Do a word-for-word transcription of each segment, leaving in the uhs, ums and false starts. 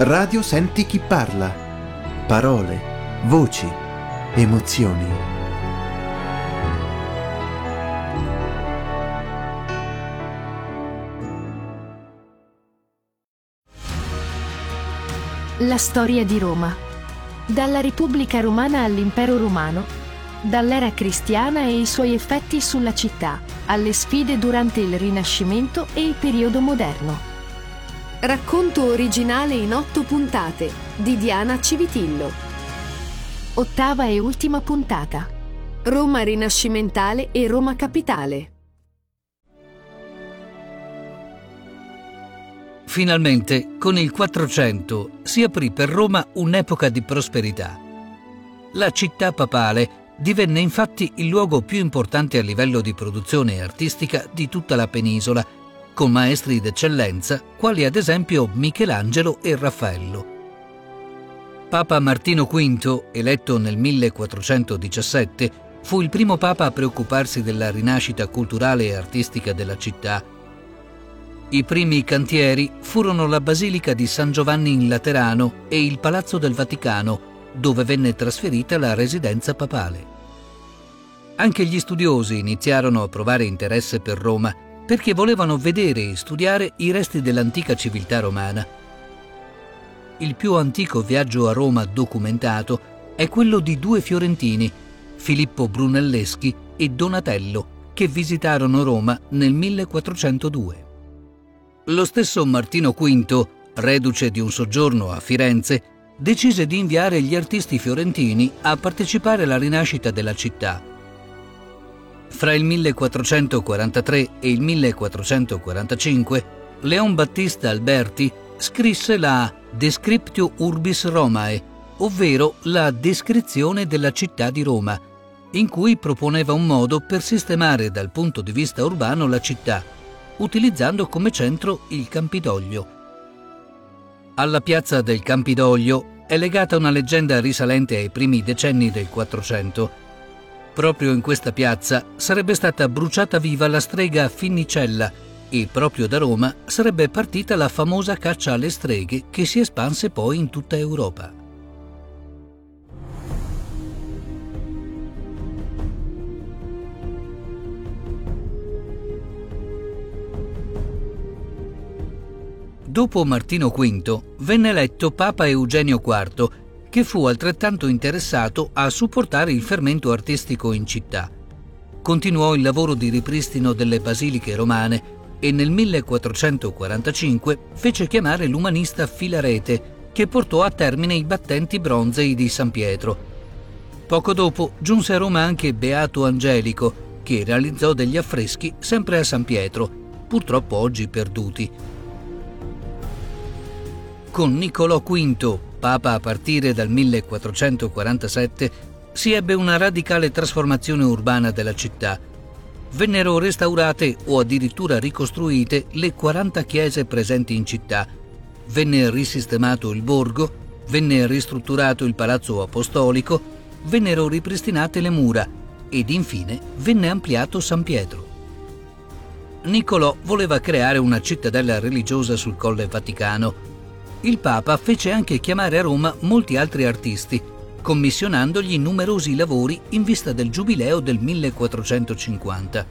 Radio Senti chi parla. Parole, voci, emozioni. La storia di Roma. Dalla Repubblica Romana all'Impero Romano, dall'era cristiana e i suoi effetti sulla città, alle sfide durante il Rinascimento e il periodo moderno. Racconto originale in otto puntate di Diana Civitillo. Ottava e ultima puntata. Roma rinascimentale e Roma capitale. Finalmente, con il Quattrocento, si aprì per Roma un'epoca di prosperità. La città papale divenne infatti il luogo più importante a livello di produzione artistica di tutta la penisola, con maestri d'eccellenza quali ad esempio Michelangelo e Raffaello. Papa Martino V, eletto nel millequattrocentodiciassette, fu il primo papa a preoccuparsi della rinascita culturale e artistica della città. I primi cantieri furono la Basilica di San Giovanni in Laterano e il Palazzo del Vaticano, dove venne trasferita la residenza papale. Anche gli studiosi iniziarono a provare interesse per Roma, perché volevano vedere e studiare i resti dell'antica civiltà romana. Il più antico viaggio a Roma documentato è quello di due fiorentini, Filippo Brunelleschi e Donatello, che visitarono Roma nel millequattrocentodue. Lo stesso Martino V, reduce di un soggiorno a Firenze, decise di inviare gli artisti fiorentini a partecipare alla rinascita della città. Fra il millequattrocentoquarantatré e il millequattrocentoquarantacinque, Leon Battista Alberti scrisse la Descriptio Urbis Romae, ovvero la descrizione della città di Roma, in cui proponeva un modo per sistemare dal punto di vista urbano la città, utilizzando come centro il Campidoglio. Alla piazza del Campidoglio è legata una leggenda risalente ai primi decenni del Quattrocento. Proprio in questa piazza sarebbe stata bruciata viva la strega Finnicella e proprio da Roma sarebbe partita la famosa caccia alle streghe che si espanse poi in tutta Europa. Dopo Martino V venne eletto Papa Eugenio quarto, che fu altrettanto interessato a supportare il fermento artistico in città. Continuò il lavoro di ripristino delle basiliche romane e nel millequattrocentoquarantacinque fece chiamare l'umanista Filarete, che portò a termine i battenti bronzei di San Pietro. Poco dopo giunse a Roma anche Beato Angelico, che realizzò degli affreschi sempre a San Pietro, purtroppo oggi perduti. Con Niccolò V, Papa a partire dal millequattrocentoquarantasette, si ebbe una radicale trasformazione urbana della città. Vennero restaurate o addirittura ricostruite le quaranta chiese presenti in città, venne risistemato il borgo, venne ristrutturato il palazzo apostolico, vennero ripristinate le mura ed infine venne ampliato San Pietro. Niccolò voleva creare una cittadella religiosa sul Colle Vaticano. Il Papa fece anche chiamare a Roma molti altri artisti, commissionandogli numerosi lavori in vista del giubileo del millequattrocentocinquanta.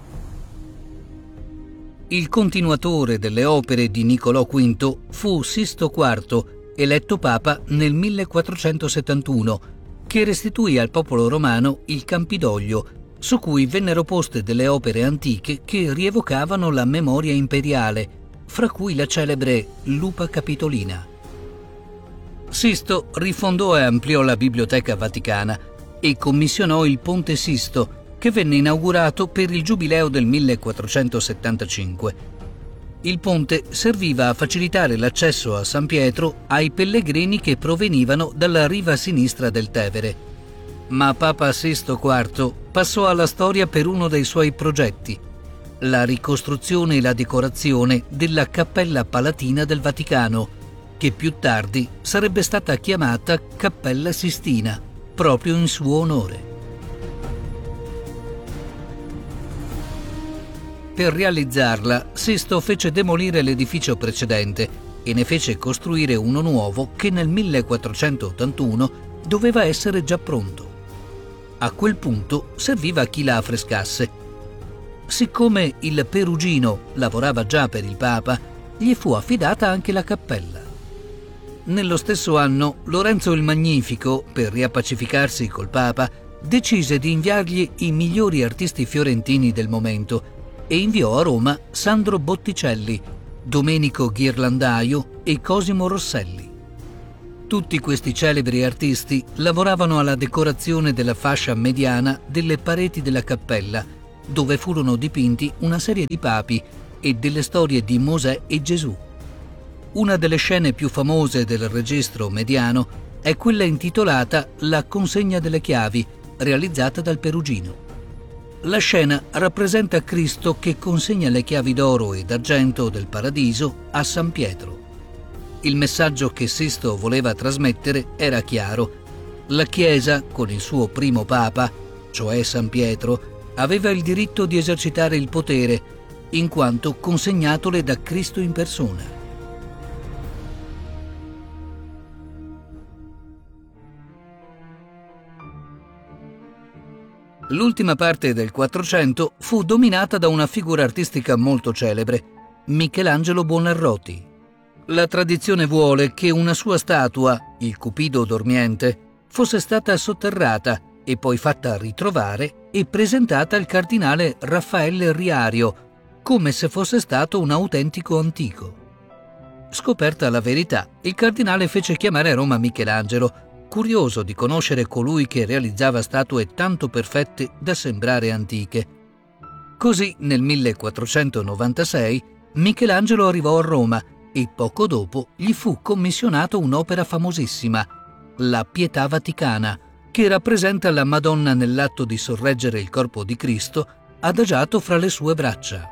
Il continuatore delle opere di Niccolò V fu Sisto quarto, eletto Papa nel millequattrocentosettantuno, che restituì al popolo romano il Campidoglio, su cui vennero poste delle opere antiche che rievocavano la memoria imperiale, fra cui la celebre Lupa Capitolina. Sisto rifondò e ampliò la Biblioteca Vaticana e commissionò il Ponte Sisto, che venne inaugurato per il giubileo del millequattrocentosettantacinque. Il ponte serviva a facilitare l'accesso a San Pietro ai pellegrini che provenivano dalla riva sinistra del Tevere. Ma Papa Sisto quarto passò alla storia per uno dei suoi progetti: la ricostruzione e la decorazione della Cappella Palatina del Vaticano, che più tardi sarebbe stata chiamata Cappella Sistina, proprio in suo onore. Per realizzarla, Sisto fece demolire l'edificio precedente e ne fece costruire uno nuovo che nel millequattrocentottantuno doveva essere già pronto. A quel punto serviva chi la affrescasse. Siccome il Perugino lavorava già per il Papa, gli fu affidata anche la cappella. Nello stesso anno, Lorenzo il Magnifico, per riappacificarsi col Papa, decise di inviargli i migliori artisti fiorentini del momento e inviò a Roma Sandro Botticelli, Domenico Ghirlandaio e Cosimo Rosselli. Tutti questi celebri artisti lavoravano alla decorazione della fascia mediana delle pareti della cappella, dove furono dipinti una serie di papi e delle storie di Mosè e Gesù. Una delle scene più famose del registro mediano è quella intitolata La consegna delle chiavi, realizzata dal Perugino. La scena rappresenta Cristo che consegna le chiavi d'oro e d'argento del paradiso a San Pietro. Il messaggio che Sisto voleva trasmettere era chiaro. La Chiesa, con il suo primo Papa, cioè San Pietro, aveva il diritto di esercitare il potere, in quanto consegnatole da Cristo in persona. L'ultima parte del Quattrocento fu dominata da una figura artistica molto celebre, Michelangelo Buonarroti. La tradizione vuole che una sua statua, il Cupido dormiente, fosse stata sotterrata e poi fatta ritrovare e presentata al cardinale Raffaele Riario, come se fosse stato un autentico antico. Scoperta la verità, il cardinale fece chiamare a Roma Michelangelo, curioso di conoscere colui che realizzava statue tanto perfette da sembrare antiche. Così, nel millequattrocentonovantasei, Michelangelo arrivò a Roma e poco dopo gli fu commissionato un'opera famosissima, la Pietà Vaticana, che rappresenta la Madonna nell'atto di sorreggere il corpo di Cristo adagiato fra le sue braccia.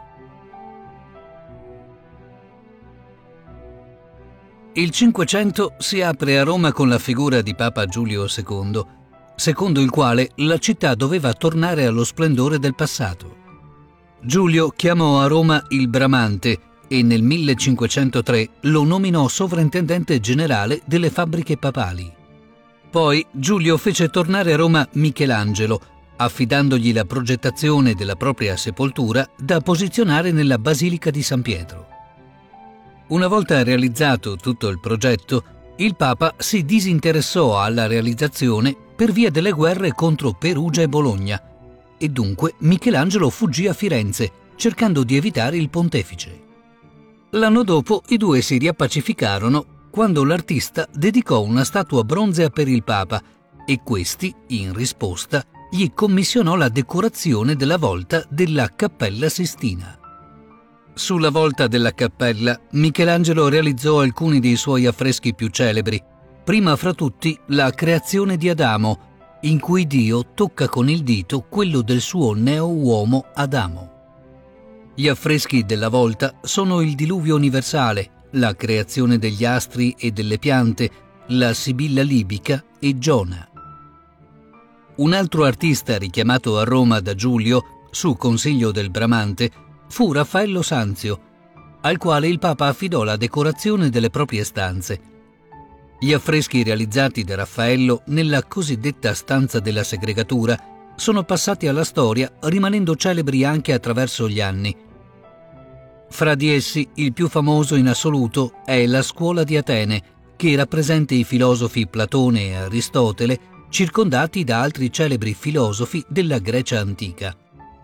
Il Cinquecento si apre a Roma con la figura di Papa Giulio secondo, secondo il quale la città doveva tornare allo splendore del passato. Giulio chiamò a Roma il Bramante e nel millecinquecentotre lo nominò sovrintendente generale delle fabbriche papali. Poi Giulio fece tornare a Roma Michelangelo, affidandogli la progettazione della propria sepoltura da posizionare nella Basilica di San Pietro. Una volta realizzato tutto il progetto, il Papa si disinteressò alla realizzazione per via delle guerre contro Perugia e Bologna e dunque Michelangelo fuggì a Firenze cercando di evitare il pontefice. L'anno dopo i due si riappacificarono quando l'artista dedicò una statua bronzea per il Papa e questi, in risposta, gli commissionò la decorazione della volta della Cappella Sistina. Sulla volta della cappella, Michelangelo realizzò alcuni dei suoi affreschi più celebri, prima fra tutti la creazione di Adamo, in cui Dio tocca con il dito quello del suo neo-uomo Adamo. Gli affreschi della volta sono il Diluvio universale, la creazione degli astri e delle piante, la Sibilla libica e Giona. Un altro artista richiamato a Roma da Giulio, su consiglio del Bramante, fu Raffaello Sanzio, al quale il Papa affidò la decorazione delle proprie stanze. Gli affreschi realizzati da Raffaello nella cosiddetta stanza della segregatura sono passati alla storia rimanendo celebri anche attraverso gli anni. Fra di essi il più famoso in assoluto è la Scuola di Atene, che rappresenta i filosofi Platone e Aristotele circondati da altri celebri filosofi della Grecia antica.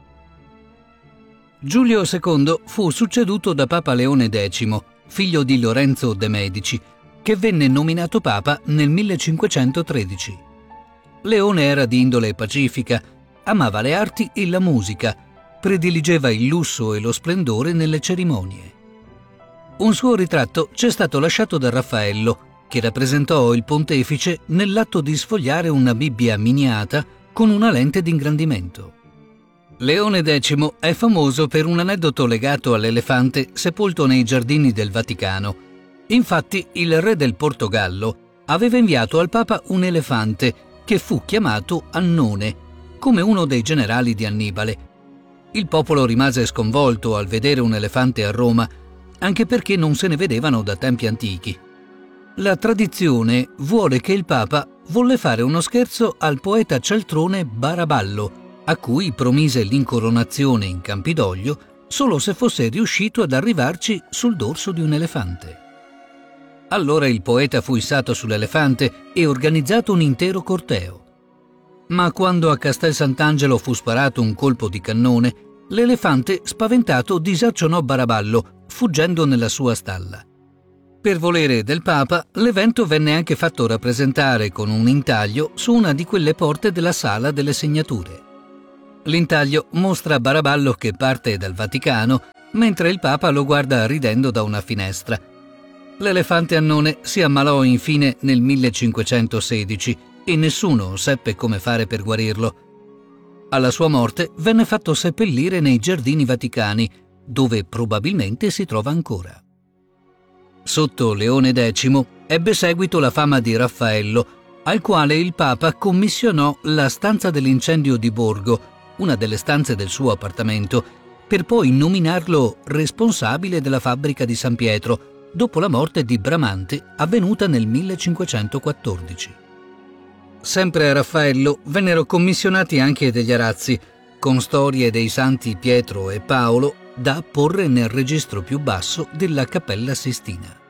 Giulio secondo fu succeduto da Papa Leone decimo, figlio di Lorenzo de' Medici, che venne nominato Papa nel millecinquecentotredici. Leone era di indole pacifica, amava le arti e la musica, prediligeva il lusso e lo splendore nelle cerimonie. Un suo ritratto c'è stato lasciato da Raffaello, che rappresentò il pontefice nell'atto di sfogliare una Bibbia miniata con una lente d'ingrandimento. Leone decimo è famoso per un aneddoto legato all'elefante sepolto nei giardini del Vaticano. Infatti, il re del Portogallo aveva inviato al Papa un elefante che fu chiamato Annone, come uno dei generali di Annibale. Il popolo rimase sconvolto al vedere un elefante a Roma anche perché non se ne vedevano da tempi antichi. La tradizione vuole che il Papa volle fare uno scherzo al poeta cialtrone Baraballo, a cui promise l'incoronazione in Campidoglio solo se fosse riuscito ad arrivarci sul dorso di un elefante. Allora il poeta fu issato sull'elefante e organizzato un intero corteo. Ma quando a Castel Sant'Angelo fu sparato un colpo di cannone, l'elefante spaventato disarcionò Baraballo, fuggendo nella sua stalla. Per volere del Papa, l'evento venne anche fatto rappresentare con un intaglio su una di quelle porte della Sala delle Segnature. L'intaglio mostra Baraballo che parte dal Vaticano, mentre il Papa lo guarda ridendo da una finestra. L'elefante Annone si ammalò infine nel millecinquecentosedici e nessuno seppe come fare per guarirlo. Alla sua morte venne fatto seppellire nei Giardini Vaticani, dove probabilmente si trova ancora. Sotto Leone decimo ebbe seguito la fama di Raffaello, al quale il Papa commissionò la stanza dell'incendio di Borgo, una delle stanze del suo appartamento, per poi nominarlo responsabile della fabbrica di San Pietro, dopo la morte di Bramante avvenuta nel millecinquecentoquattordici. Sempre a Raffaello vennero commissionati anche degli arazzi, con storie dei santi Pietro e Paolo da apporre nel registro più basso della Cappella Sistina.